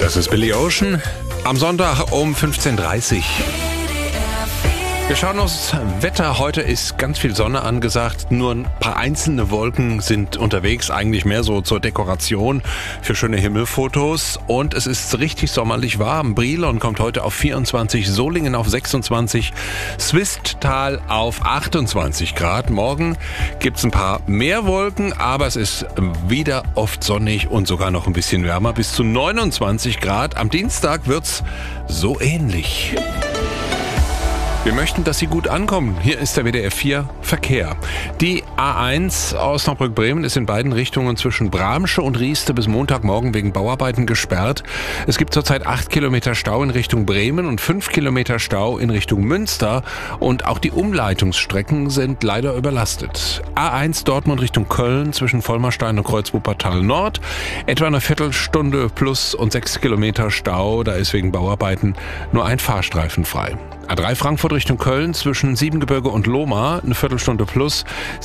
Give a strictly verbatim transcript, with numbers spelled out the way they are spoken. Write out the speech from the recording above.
Das ist Billy Ocean am Sonntag um fünfzehn Uhr dreißig. Wir schauen uns Wetter. Heute ist ganz viel Sonne angesagt. Nur ein paar einzelne Wolken sind unterwegs. Eigentlich mehr so zur Dekoration für schöne Himmelfotos. Und es ist richtig sommerlich warm. Brilon kommt heute auf vierundzwanzig, Solingen auf sechsundzwanzig, Swisttal auf achtundzwanzig Grad. Morgen gibt es ein paar mehr Wolken, aber es ist wieder oft sonnig und sogar noch ein bisschen wärmer. Bis zu neunundzwanzig Grad. Am Dienstag wird's so ähnlich. Wir möchten, dass Sie gut ankommen. Hier ist der W D R vier Verkehr. Die A eins Osnabrück-Bremen ist in beiden Richtungen zwischen Bramsche und Rieste bis Montagmorgen wegen Bauarbeiten gesperrt. Es gibt zurzeit acht Kilometer Stau in Richtung Bremen und fünf Kilometer Stau in Richtung Münster. Und auch die Umleitungsstrecken sind leider überlastet. A eins Dortmund Richtung Köln zwischen Vollmerstein und Kreuz-Wuppertal Nord. Etwa eine Viertelstunde plus und sechs Kilometer Stau. Da ist wegen Bauarbeiten nur ein Fahrstreifen frei. A drei Frankfurt Richtung Köln zwischen Siebengebirge und Lohmar eine Viertelstunde plus